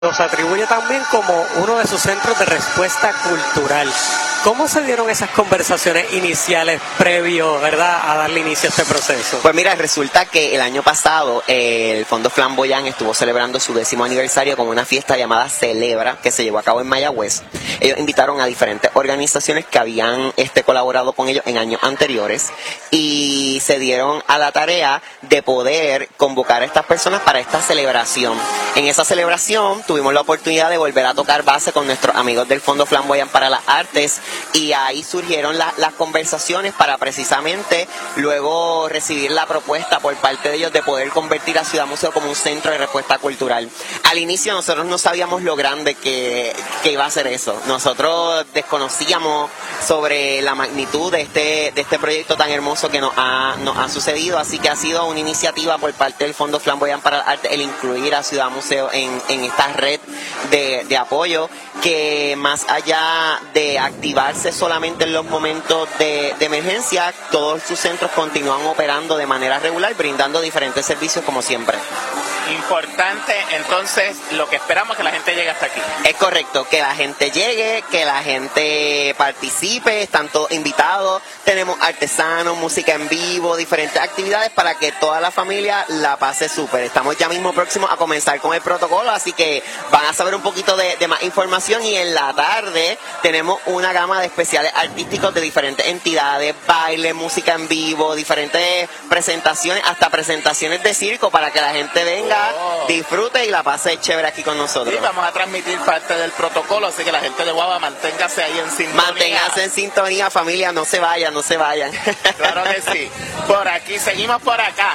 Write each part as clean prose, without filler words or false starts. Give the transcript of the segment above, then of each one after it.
los atribuye también como uno de sus centros de respuesta cultural. ¿Cómo se dieron esas conversaciones iniciales previo, verdad, a darle inicio a este proceso? Pues mira, resulta que el año pasado el Fondo Flamboyant estuvo celebrando su 10º aniversario con una fiesta llamada Celebra, que se llevó a cabo en Mayagüez. Ellos invitaron a diferentes organizaciones que habían colaborado con ellos en años anteriores y se dieron a la tarea de poder convocar a estas personas para esta celebración. En esa celebración tuvimos la oportunidad de volver a tocar base con nuestros amigos del Fondo Flamboyant para las Artes, y ahí surgieron las conversaciones para precisamente luego recibir la propuesta por parte de ellos de poder convertir a Ciudad Museo como un centro de respuesta cultural. Al inicio nosotros no sabíamos lo grande que iba a ser eso. Nosotros desconocíamos sobre la magnitud de este proyecto tan hermoso que nos ha sucedido, así que ha sido una iniciativa por parte del Fondo Flamboyant para el Arte el incluir a Ciudad Museo en esta red de apoyo, que más allá de activarse solamente en los momentos de emergencia, todos sus centros continúan operando de manera regular, brindando diferentes servicios como siempre. Importante, entonces, lo que esperamos es que la gente llegue hasta aquí. Es correcto, que la gente llegue, que la gente participe, están todos invitados, tenemos artesanos, música en vivo, diferentes actividades para que toda la familia la pase súper. Estamos ya mismo próximos a comenzar con el protocolo, así que van a saber un poquito de más información, y en la tarde tenemos una gama de especiales artísticos de diferentes entidades, baile, música en vivo, diferentes presentaciones, hasta presentaciones de circo para que la gente venga, disfrute y la pase chévere aquí con nosotros. Sí, vamos a transmitir parte del protocolo, así que la gente de Guava, manténgase ahí en sintonía. Manténgase en sintonía, familia, no se vayan, no se vayan. Claro que sí. Por aquí, seguimos por acá.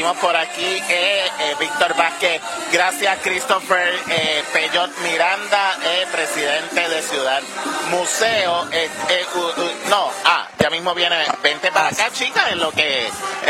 Víctor Vázquez, gracias Christopher Peyot Miranda, presidente de Ciudad Museo. Ya mismo vente para acá, chica, en lo que...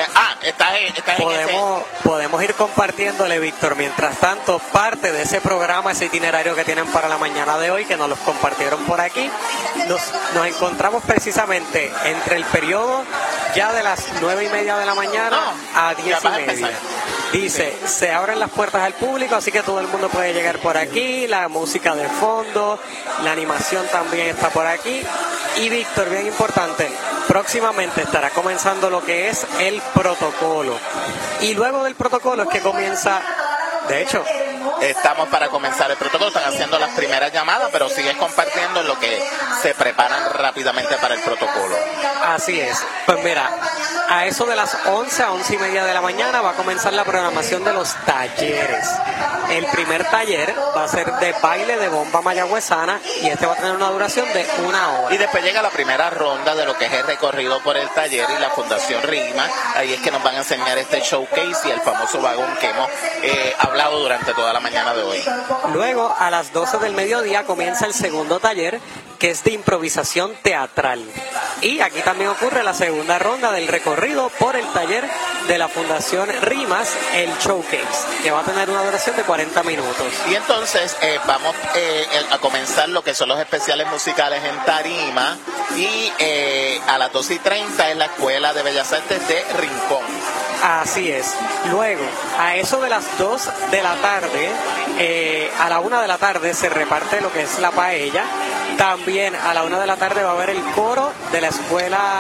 Podemos ir compartiéndole, Víctor, mientras tanto, parte de ese programa, ese itinerario que tienen para la mañana de hoy, que nos los compartieron por aquí. Nos encontramos precisamente entre el periodo ya de las 9:30 de la mañana a 10:30. Dice, se abren las puertas al público, así que todo el mundo puede llegar por aquí, la música de fondo, la animación también está por aquí. Y Víctor, bien importante, próximamente estará comenzando lo que es el protocolo. Y luego del protocolo es que comienza, de hecho... Estamos para comenzar el protocolo, están haciendo las primeras llamadas, pero sigues compartiendo lo que se preparan rápidamente para el protocolo. Así es. Pues mira, a eso de las 11 a 11:30 de la mañana va a comenzar la programación de los talleres. El primer taller va a ser de baile de bomba mayagüezana y este va a tener una duración de 1 hora. Y después llega la primera ronda de lo que es el recorrido por el taller y la Fundación RIMA. Ahí es que nos van a enseñar este showcase y el famoso vagón que hemos hablado durante toda la mañana de hoy. Luego, a las 12 del mediodía comienza el segundo taller, que es de improvisación teatral. Y aquí también ocurre la segunda ronda del recorrido por el taller de la Fundación RIMAS, el Showcase, que va a tener una duración de 40 minutos. Y entonces vamos a comenzar lo que son los especiales musicales en tarima, y a las 12:30 en la Escuela de Bellas Artes de Rincón. Así es. Luego, a eso de las 2 de la tarde, a la 1 de la tarde se reparte lo que es la paella. También a la 1 de la tarde va a haber el coro de la escuela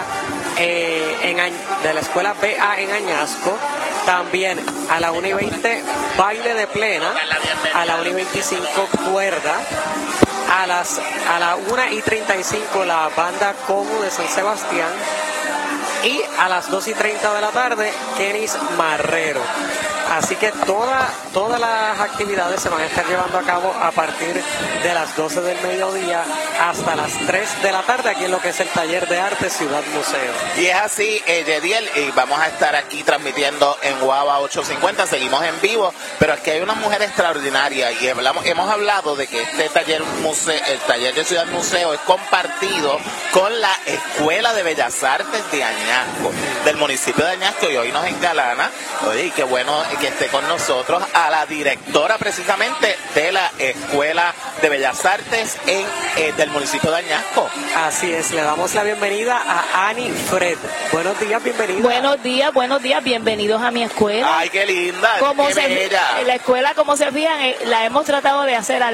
BA en Añasco. También a la 1:20 baile de plena. A la 1:25 cuerda. A la 1:35 la banda Como de San Sebastián. Y a las 2:30 de la tarde, Kenis Marrero. Así que todas las actividades se van a estar llevando a cabo a partir de las 12 del mediodía hasta las 3 de la tarde, aquí en lo que es el taller de arte Ciudad Museo. Y es así, Yediel, y vamos a estar aquí transmitiendo en Guava 850, seguimos en vivo, pero es que hay una mujer extraordinaria y hemos hablado de que este taller el taller de Ciudad Museo es compartido con la Escuela de Bellas Artes de Añasco, del municipio de Añasco, y hoy nos engalana, oye, y qué bueno que esté con nosotros a la directora precisamente de la Escuela de Bellas Artes del municipio de Añasco. Así es, le damos la bienvenida a Ani Fred. Buenos días, bienvenida. Buenos días, bienvenidos a mi escuela. Ay, qué linda, Como qué bella. la escuela, como se fijan, la hemos tratado de hacer